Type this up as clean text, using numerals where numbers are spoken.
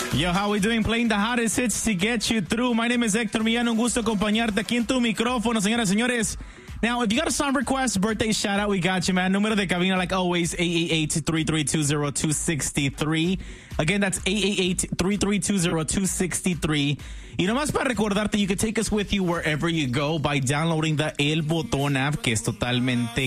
Yo, how we doing? Playing the hottest hits to get you through. My name is Hector Millán. Un gusto acompañarte aquí en tu micrófono, señoras y señores. Now, if you got a song request, birthday shout out, we got you, man. Número de cabina, like always, 888-332-0263. Again, that's 888-332-0263. Y nomás para recordarte, you can take us with you wherever you go by downloading the El Botón app, que es totalmente